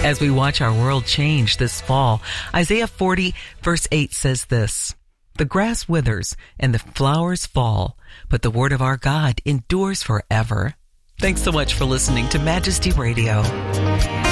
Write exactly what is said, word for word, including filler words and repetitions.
As we watch our world change this fall, Isaiah forty verse eight says this, "The grass withers and the flowers fall, but the word of our God endures forever." Thanks so much for listening to Majesty Radio.